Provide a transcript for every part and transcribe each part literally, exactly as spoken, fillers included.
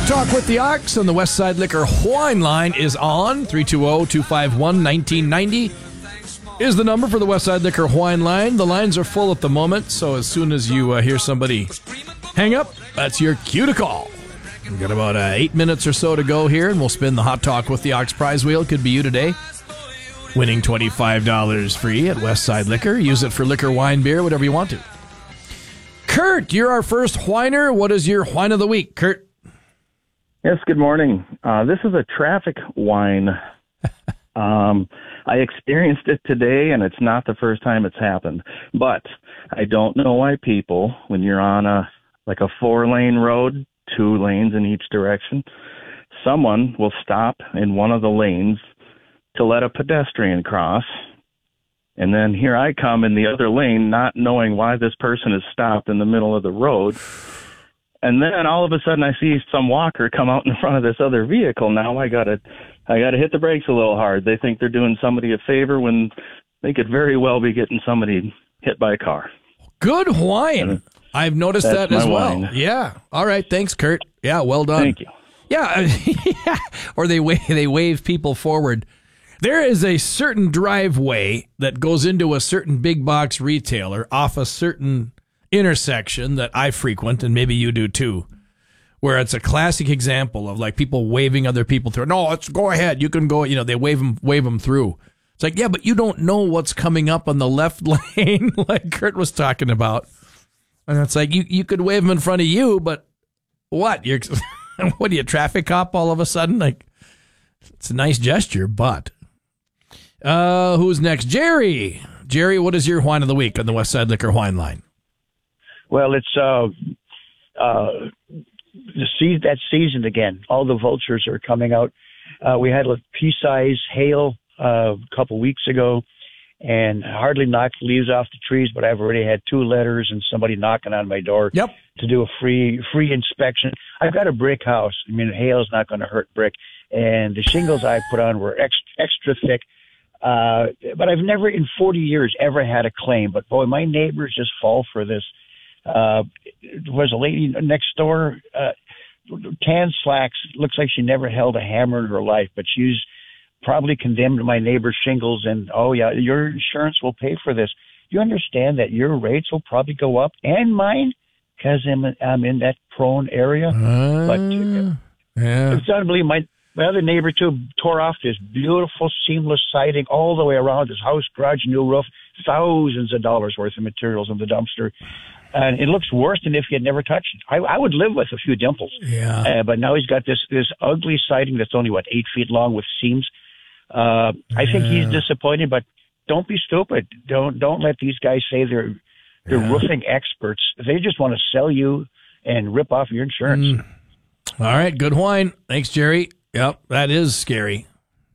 Talk with the Ox on the Westside Liquor Wine Line is on. three two zero, two five one, one nine nine zero is the number for the Westside Liquor Wine Line. The lines are full at the moment, so as soon as you uh, hear somebody hang up, that's your cue to call. We've got about uh, eight minutes or so to go here, and we'll spin the Hot Talk with the Ox prize wheel. It could be you today. Winning twenty-five dollars free at Westside Liquor. Use it for liquor, wine, beer, whatever you want to. Kurt, you're our first whiner. What is your whine of the week, Kurt? Yes, good morning. Uh, this is a traffic whine. um, I experienced it today, and it's not the first time it's happened. But I don't know why people, when you're on a like a four-lane road, two lanes in each direction, someone will stop in one of the lanes to let a pedestrian cross. And then here I come in the other lane, not knowing why this person is stopped in the middle of the road. And then all of a sudden I see some walker come out in front of this other vehicle. Now I gotta, I gotta hit the brakes a little hard. They think they're doing somebody a favor when they could very well be getting somebody hit by a car. Good whine. I've noticed that as well. Whine. Yeah. All right. Thanks, Kurt. Yeah. Well done. Thank you. Yeah. Or they wave, they wave people forward. There is a certain driveway that goes into a certain big box retailer off a certain intersection that I frequent, and maybe you do too, where it's a classic example of like people waving other people through. No, let's go ahead. You can go. You know, they wave them, wave them through. It's like, yeah, but you don't know what's coming up on the left lane, like Kurt was talking about. And it's like you, you could wave them in front of you, but what? You're what are you, traffic cop all of a sudden? Like, it's a nice gesture, but. Uh, who's next? Jerry. Jerry, what is your whine of the week on the Westside Liquor Wine Line? Well, it's uh, uh, the se- that season again. All the vultures are coming out. Uh, we had a pea-sized hail uh, a couple weeks ago, and hardly knocked leaves off the trees. But I've already had two letters and somebody knocking on my door yep. to do a free free inspection. I've got a brick house. I mean, hail is not going to hurt brick, and the shingles I put on were extra, extra thick. Uh, but I've never in forty years ever had a claim. But boy, my neighbors just fall for this. Uh, there was a lady next door, uh, tan slacks, looks like she never held a hammer in her life, but she's probably condemned my neighbor's shingles and, oh yeah, your insurance will pay for this. You understand that your rates will probably go up and mine because I'm, I'm in that prone area. Uh, but yeah. It's unbelievable. My, My other neighbor, too, tore off this beautiful seamless siding all the way around his house, garage, new roof, thousands of dollars worth of materials in the dumpster. And it looks worse than if he had never touched it. I, I would live with a few dimples. Yeah. Uh, but now he's got this, this ugly siding that's only, what, eight feet long with seams. Uh, I think he's disappointed, but don't be stupid. Don't don't let these guys say they're they're yeah. roofing experts. They just want to sell you and rip off your insurance. Mm. All right, good whine. Thanks, Jerry. Yep, that is scary.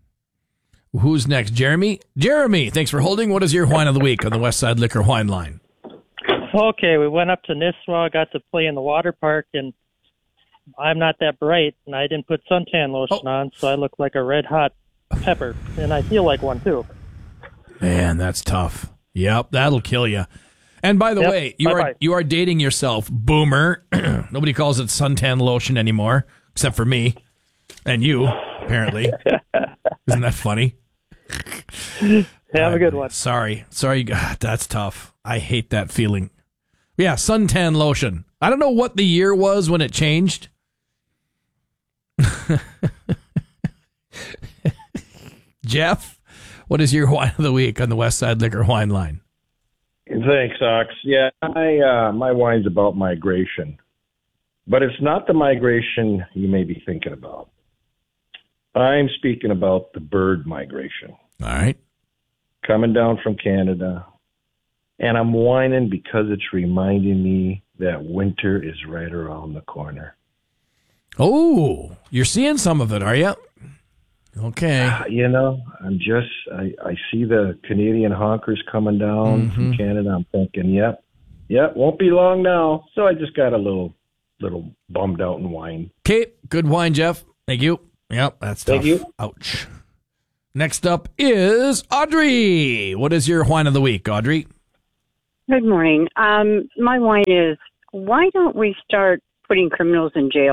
Who's next? Jeremy? Jeremy, thanks for holding. What is your whine of the week on the Westside Liquor Wine Line? Okay, we went up to Nisswa, got to play in the water park, and I'm not that bright, and I didn't put suntan lotion oh. on, so I look like a red-hot pepper, and I feel like one, too. Man, that's tough. Yep, that'll kill you. And by the yep. way, you Bye-bye. are you are dating yourself, boomer. Nobody calls it suntan lotion anymore, except for me and you, apparently. Isn't that funny? Have uh, a good one. Sorry. Sorry. God, that's tough. I hate that feeling. Yeah, suntan lotion. I don't know what the year was when it changed. Jeff, what is your wine of the week on the Westside Liquor Wine Line? Thanks, Ox. Yeah, I, uh, my wine's about migration. But it's not the migration you may be thinking about. I'm speaking about the bird migration. All right. Coming down from Canada. And I'm whining because it's reminding me that winter is right around the corner. Oh, you're seeing some of it, are you? Okay. Uh, you know, I'm just, I, I see the Canadian honkers coming down mm-hmm. from Canada. I'm thinking, yep, yep, won't be long now. So I just got a little, little bummed out and whine. Okay, good wine, Jeff. Thank you. Yep, that's tough. Thank you. Ouch. Next up is Audrey. What is your wine of the week, Audrey? Good morning. Um, my wine is, why don't we start putting criminals in jail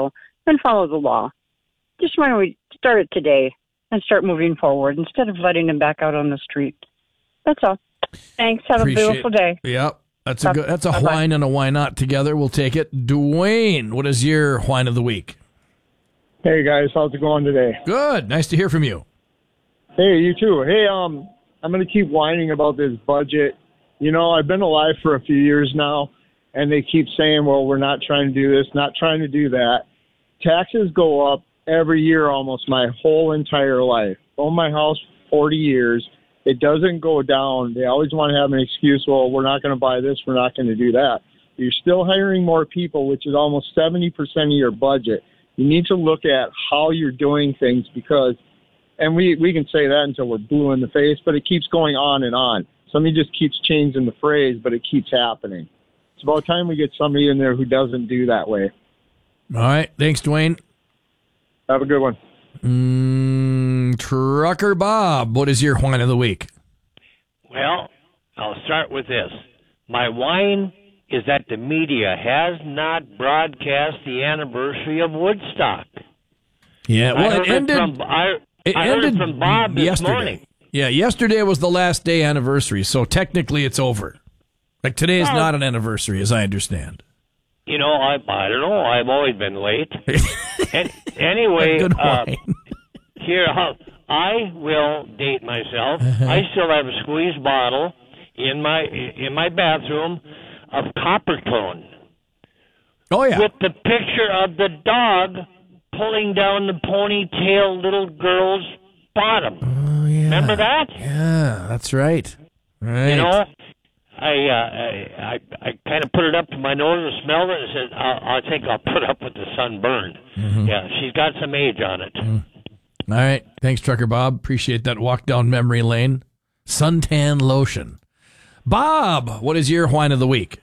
and follow the law. Just why don't we start it today and start moving forward instead of letting them back out on the street. That's all. Thanks. Have Appreciate a beautiful day. Yep. That's a good, that's a Bye-bye. whine and a why not together. We'll take it. Dwayne, what is your whine of the week? Hey guys, how's it going today? Good. Nice to hear from you. Hey, you too. Hey, um, I'm going to keep whining about this budget. You know, I've been alive for a few years now, and they keep saying, well, we're not trying to do this, not trying to do that. Taxes go up every year almost my whole entire life. Own my house forty years. It doesn't go down. They always want to have an excuse, well, we're not going to buy this, we're not going to do that. You're still hiring more people, which is almost seventy percent of your budget. You need to look at how you're doing things because, and we, we can say that until we're blue in the face, but it keeps going on and on. Somebody just keeps changing the phrase, but it keeps happening. It's about time we get somebody in there who doesn't do that way. All right. Thanks, Dwayne. Have a good one. Mm, Trucker Bob, what is your whine of the week? Well, I'll start with this. My whine is that the media has not broadcast the anniversary of Woodstock. Yeah, well, I heard it ended. It from, I, it I heard ended it from Bob this yesterday. morning. Yeah, yesterday was the last day anniversary, so technically it's over. Like today is Well, not an anniversary, as I understand. You know, I I don't know. I've always been late. and, anyway, Good uh, whine. here uh, I will date myself. I still have a squeeze bottle in my in my bathroom of Coppertone Oh yeah, with the picture of the dog pulling down the ponytail little girl's bottom. oh yeah. Remember that? Yeah, that's right. Right. You know, I uh, I I, I kind of put it up to my nose and smelled it and said, I, I think I'll put up with the sunburn. Mm-hmm. Yeah, she's got some age on it. Mm. All right. Thanks, Trucker Bob. Appreciate that walk down memory lane. Suntan lotion. Bob, what is your whine of the week?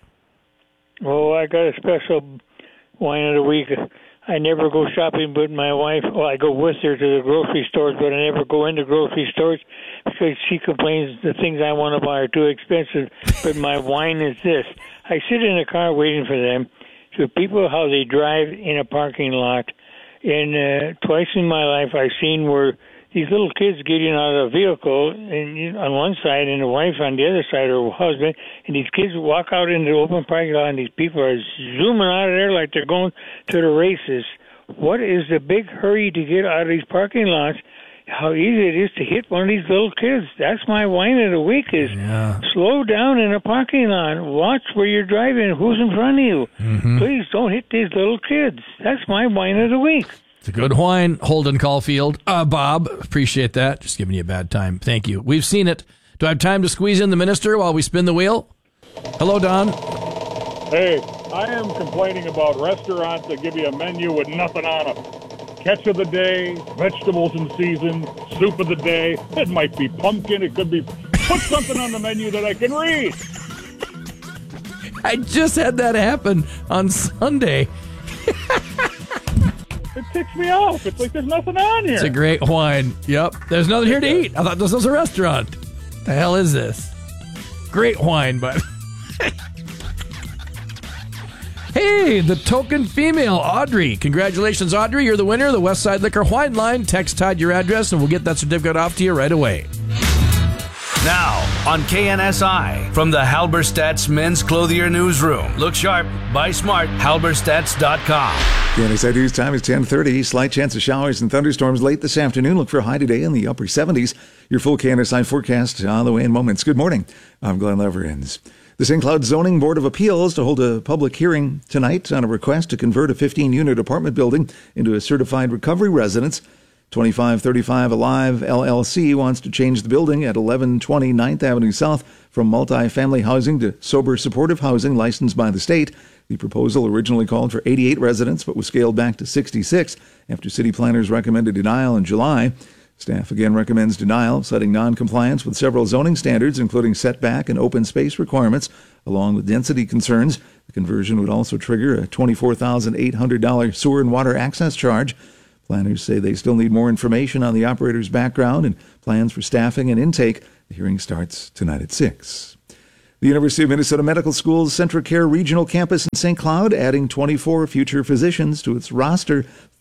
Oh, I got a special wine of the week. I never go shopping with my wife. Well, I go with her to the grocery stores, but I never go into grocery stores because she complains the things I want to buy are too expensive. But my wine is this. I sit in a car waiting for them. To people, how they drive in a parking lot. And uh, twice in my life, I've seen where these little kids getting out of a vehicle, and you know, on one side, and the wife on the other side, or husband, and these kids walk out into the open parking lot, and these people are zooming out of there like they're going to the races. What is the big hurry to get out of these parking lots? How easy it is to hit one of these little kids. That's my whine of the week is Yeah. slow down in a parking lot. Watch where you're driving, who's in front of you. Mm-hmm. Please don't hit these little kids. That's my whine of the week. It's a good whine, Holden Caulfield. Uh, Bob, appreciate that. Just giving you a bad time. Thank you. We've seen it. Do I have time to squeeze in the minister while we spin the wheel? Hello, Don. Hey, I am complaining about restaurants that give you a menu with nothing on them. Catch of the day, vegetables in season, soup of the day. It might be pumpkin. It could be... Put something on the menu that I can read. I just had that happen on Sunday. It ticks me off. It's like there's nothing on here. It's a great whine. Yep. There's nothing here to eat. I thought this was a restaurant. The hell is this? Great whine, but... Hey, the token female, Audrey. Congratulations, Audrey. You're the winner of the Westside Liquor Wine Line. Text Todd your address, and we'll get that certificate off to you right away. Now, on K N S I, from the Halberstadt's Men's Clothier Newsroom. Look sharp, buy smart, halberstadts dot com. K N S I News time is ten thirty. Slight chance of showers and thunderstorms late this afternoon. Look for a high today in the upper seventies. Your full K N S I forecast on the way in moments. Good morning. I'm Glenn Leverins. The Saint Cloud Zoning Board of Appeals to hold a public hearing tonight on a request to convert a fifteen-unit apartment building into a certified recovery residence. twenty-five thirty-five Alive L L C wants to change the building at eleven twenty ninth Avenue South from multi-family housing to sober supportive housing licensed by the state. The proposal originally called for eighty-eight residents but was scaled back to sixty-six after city planners recommended denial in July. Staff again recommends denial, citing non-compliance with several zoning standards, including setback and open space requirements, along with density concerns. The conversion would also trigger a twenty-four thousand eight hundred dollars sewer and water access charge. Planners say they still need more information on the operator's background and plans for staffing and intake. The hearing starts tonight at six. The University of Minnesota Medical School's CentraCare Regional Campus in Saint Cloud adding twenty-four future physicians to its roster.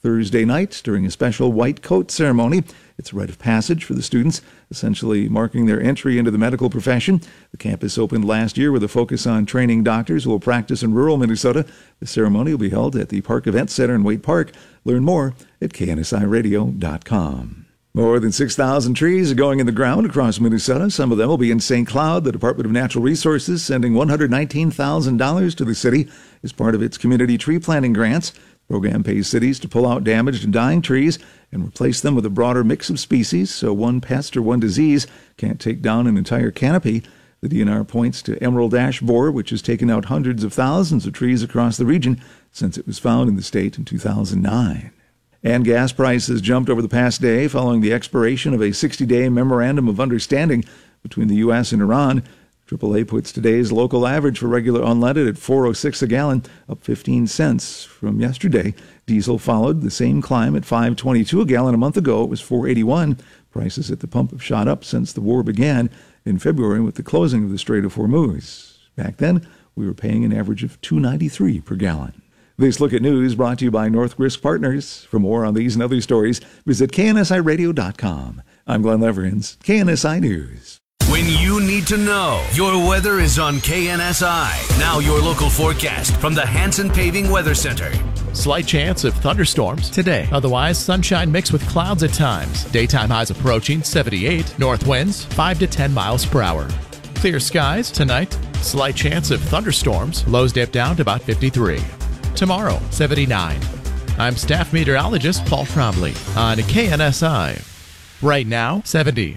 Thursday night during a special white coat ceremony. It's a rite of passage for the students, essentially marking their entry into the medical profession. The campus opened last year with a focus on training doctors who will practice in rural Minnesota. The ceremony will be held at the Park Event Center in Waite Park. Learn more at K N S I radio dot com. More than six thousand trees are going in the ground across Minnesota. Some of them will be in Saint Cloud. The Department of Natural Resources sending one hundred nineteen thousand dollars to the city as part of its community tree planting grants. The program pays cities to pull out damaged and dying trees and replace them with a broader mix of species so one pest or one disease can't take down an entire canopy. The D N R points to emerald ash borer, which has taken out hundreds of thousands of trees across the region since it was found in the state in two thousand nine. And gas prices jumped over the past day following the expiration of a sixty-day memorandum of understanding between the U S and Iran. triple A puts today's local average for regular unleaded at four oh six a gallon, up fifteen cents from yesterday. Diesel followed the same climb at five twenty-two a gallon. A month ago, it was four eighty-one. Prices at the pump have shot up since the war began in February with the closing of the Strait of Hormuz. Back then, we were paying an average of two ninety-three per gallon. This Look at News brought to you by North Risk Partners. For more on these and other stories, visit K N S I radio dot com. I'm Glenn Leverins, K N S I News. When you need to know, your weather is on K N S I. Now your local forecast from the Hanson Paving Weather Center. Slight chance of thunderstorms today. Otherwise, sunshine mixed with clouds at times. Daytime highs approaching seventy-eight. North winds five to ten miles per hour. Clear skies tonight. Slight chance of thunderstorms. Lows dip down to about fifty-three. Tomorrow, seventy-nine. I'm staff meteorologist Paul Trombley on K N S I. Right now, seventy.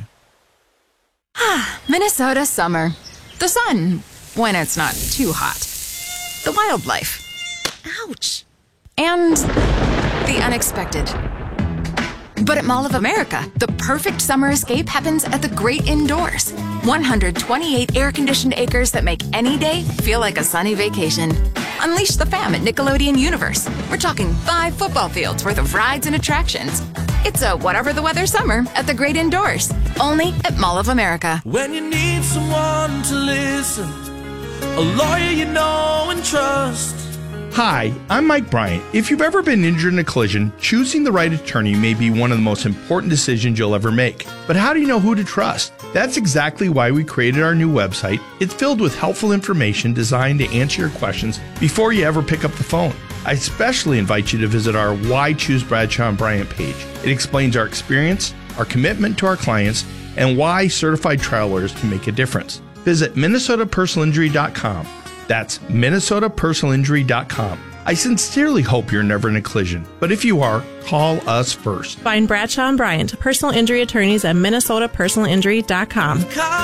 Minnesota summer. The sun, when it's not too hot. The wildlife. Ouch. And the unexpected. But at Mall of America, the perfect summer escape happens at the Great Indoors. one hundred twenty-eight air-conditioned acres that make any day feel like a sunny vacation. Unleash the fam at Nickelodeon Universe. We're talking five football fields worth of rides and attractions. It's a whatever the weather summer at the Great Indoors. Only at Mall of America. When you need someone to listen, a lawyer you know and trust. Hi, I'm Mike Bryant. If you've ever been injured in a collision, choosing the right attorney may be one of the most important decisions you'll ever make. But how do you know who to trust? That's exactly why we created our new website. It's filled with helpful information designed to answer your questions before you ever pick up the phone. I especially invite you to visit our Why Choose Bradshaw and Bryant page. It explains our experience, our commitment to our clients, and why certified trial lawyers can make a difference. Visit Minnesota Personal Injury dot com. That's Minnesota Personal Injury dot com. I sincerely hope you're never in a collision, but if you are, call us first. Find Bradshaw and Bryant, personal injury attorneys at Minnesota Personal Injury dot com.